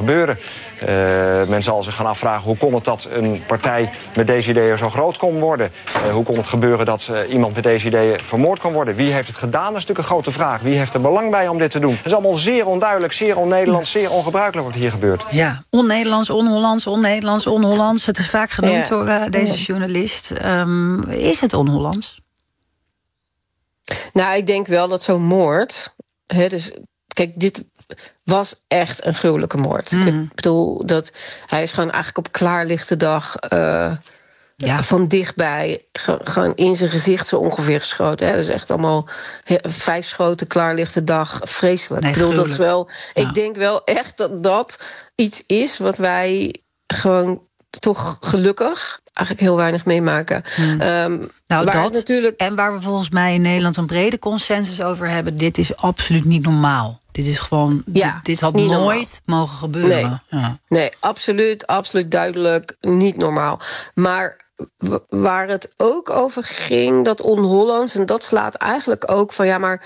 gebeuren. Men zal zich gaan afvragen hoe kon het dat een partij met deze ideeën zo groot kon worden? Hoe kon het gebeuren dat iemand met deze ideeën vermoord kon worden? Wie heeft het gedaan? Dat is natuurlijk een grote vraag. Wie heeft er belang bij om dit te doen? Het is allemaal zeer onduidelijk, zeer on-Nederlands, zeer ongebruikelijk wat hier gebeurt. Ja, on-Nederlands, on-Hollands, on-Nederlands, on-Hollands. Het is vaak genoemd door deze journalist. Is het on-Hollands? Nou, ik denk wel dat zo'n moord... dus kijk, dit was echt een gruwelijke moord. Ik bedoel, hij is gewoon eigenlijk op klaarlichte dag... van dichtbij, gewoon in zijn gezicht zo ongeveer geschoten. Dat is echt allemaal 5 schoten, klaarlichte dag, vreselijk. Nee, ik bedoel, dat is wel... Ik denk wel echt dat dat iets is wat wij gewoon toch gelukkig eigenlijk heel weinig meemaken. En waar we volgens mij in Nederland een brede consensus over hebben... dit is absoluut niet normaal. Dit is gewoon, dit had nooit mogen gebeuren. Nee, absoluut duidelijk niet normaal. Maar waar het ook over ging, dat on-Hollands... en dat slaat eigenlijk ook van...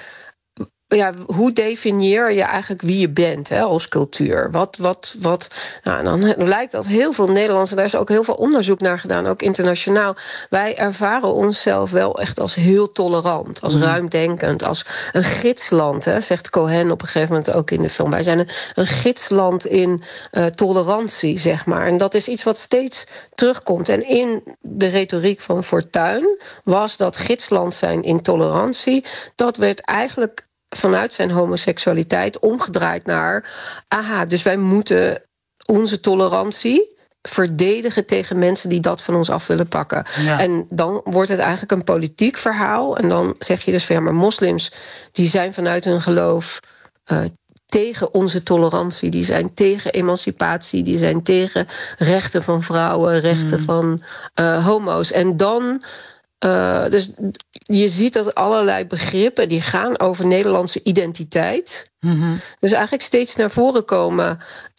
hoe definieer je eigenlijk wie je bent als cultuur? Nou, dan lijkt dat heel veel Nederlanders... en daar is ook heel veel onderzoek naar gedaan, ook internationaal... wij ervaren onszelf wel echt als heel tolerant, als ruimdenkend... als een gidsland, zegt Cohen op een gegeven moment ook in de film. Wij zijn een gidsland in tolerantie, zeg maar. En dat is iets wat steeds terugkomt. En in de retoriek van Fortuyn was dat gidsland zijn in tolerantie... dat werd eigenlijk... vanuit zijn homoseksualiteit omgedraaid naar... dus wij moeten onze tolerantie verdedigen tegen mensen die dat van ons af willen pakken. Ja. En dan wordt het eigenlijk een politiek verhaal. En dan zeg je dus van maar moslims die zijn vanuit hun geloof... tegen onze tolerantie, die zijn tegen emancipatie... die zijn tegen rechten van vrouwen, rechten van homo's. En dan... dus je ziet dat allerlei begrippen... die gaan over Nederlandse identiteit. Dus eigenlijk steeds naar voren komen...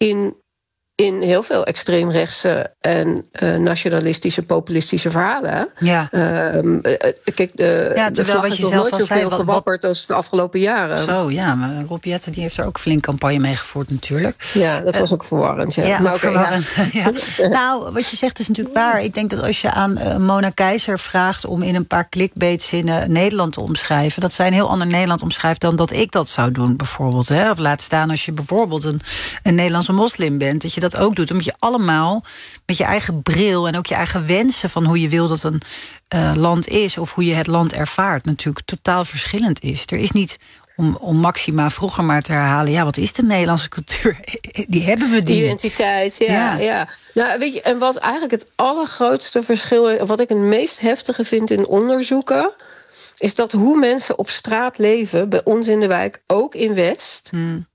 in heel veel extreemrechtse en nationalistische, populistische verhalen. Ja. Kijk, de vlag is nog nooit zoveel gewapperd als de afgelopen jaren. Zo, ja, maar Rob Jetten die heeft er ook flink campagne mee gevoerd natuurlijk. Ja, dat was ook verwarrend. Ja, maar verwarrend. Ja. Nou, wat je zegt is natuurlijk waar. Ik denk dat als je aan Mona Keizer vraagt... om in een paar clickbaitzinnen Nederland te omschrijven... dat zij een heel ander Nederland omschrijft dan dat ik dat zou doen, bijvoorbeeld. Of laat staan als je bijvoorbeeld een Nederlandse moslim bent... dat je dat ook doet, omdat je allemaal met je eigen bril... en ook je eigen wensen van hoe je wil dat een land is... of hoe je het land ervaart, natuurlijk totaal verschillend is. Er is niet, om Maxima vroeger maar te herhalen... wat is de Nederlandse cultuur? Die hebben we die. Identiteit, ja. Nou, weet je, en wat eigenlijk het allergrootste verschil is... wat ik het meest heftige vind in onderzoeken... is dat hoe mensen op straat leven, bij ons in de wijk, ook in West...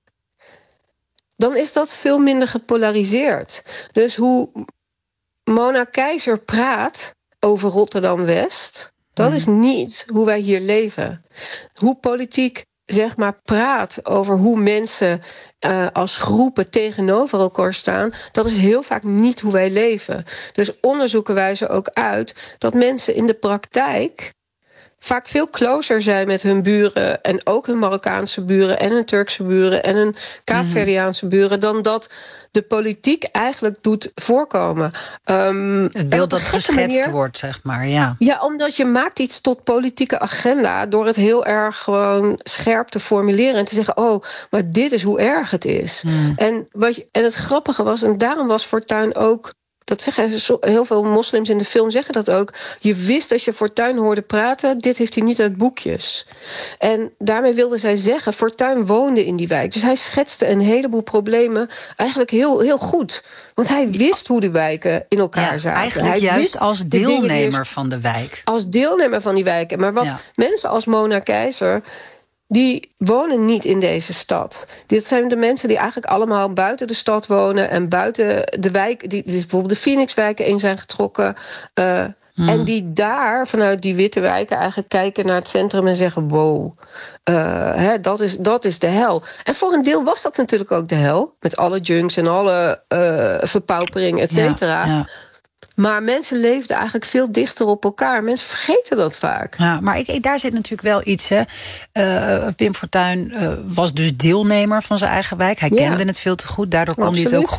dan is dat veel minder gepolariseerd. Dus hoe Mona Keizer praat over Rotterdam-West... dat is niet hoe wij hier leven. Hoe politiek, zeg maar, praat over hoe mensen... als groepen tegenover elkaar staan... dat is heel vaak niet hoe wij leven. Dus onderzoeken wijzen ook uit... dat mensen in de praktijk... vaak veel closer zijn met hun buren... en ook hun Marokkaanse buren en hun Turkse buren... en hun Kaapverdiaanse buren... dan dat de politiek eigenlijk doet voorkomen. Het beeld dat geschetst wordt, zeg maar, ja. Ja, omdat je maakt iets tot politieke agenda... door het heel erg gewoon scherp te formuleren... en te zeggen, maar dit is hoe erg het is. En het grappige was, en daarom was Fortuyn ook... dat zeggen heel veel moslims in de film zeggen dat ook. Je wist als je Fortuyn hoorde praten... dit heeft hij niet uit boekjes. En daarmee wilde zij zeggen... Fortuyn woonde in die wijk. Dus hij schetste een heleboel problemen eigenlijk heel, heel goed. Want hij wist hoe de wijken in elkaar zaten. Eigenlijk hij juist wist als deelnemer van de wijk. Als deelnemer van die wijken. Maar wat mensen als Mona Keizer... die wonen niet in deze stad. Dit zijn de mensen die eigenlijk allemaal buiten de stad wonen... en buiten de wijk, die bijvoorbeeld de Phoenixwijken in zijn getrokken... en die daar, vanuit die witte wijken... eigenlijk kijken naar het centrum en zeggen... wow, dat is de hel. En voor een deel was dat natuurlijk ook de hel... met alle junks en alle verpaupering, et cetera... Ja. Maar mensen leefden eigenlijk veel dichter op elkaar. Mensen vergeten dat vaak. Ja, maar daar zit natuurlijk wel iets. Hè. Pim Fortuyn was dus deelnemer van zijn eigen wijk. Hij kende het veel te goed. Daardoor kon hij het ook goed